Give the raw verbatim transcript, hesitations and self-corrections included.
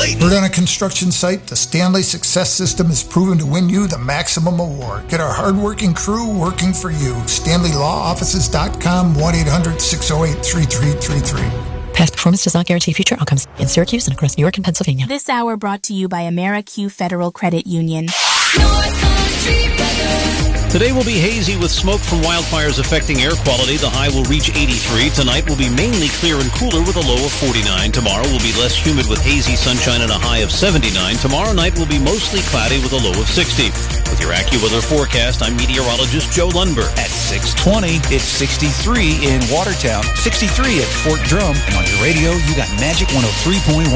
Clayton. Heard on a construction site, the Stanley Success System is proven to win you the maximum award. Get our hardworking crew working for you. Stanley Law Offices dot com, one eight hundred six oh eight three three three three. Past performance does not guarantee future outcomes. In Syracuse and across New York and Pennsylvania. This hour brought to you by AmeriQ Federal Credit Union. Today will be hazy with smoke from wildfires affecting air quality. The high will reach eighty-three. Tonight will be mainly clear and cooler with a low of forty-nine. Tomorrow will be less humid with hazy sunshine and a high of seventy-nine. Tomorrow night will be mostly cloudy with a low of sixty. With your AccuWeather forecast, I'm meteorologist Joe Lundberg. At six twenty, it's sixty-three in Watertown, sixty-three at Fort Drum, and on your radio, you got Magic one oh three point one.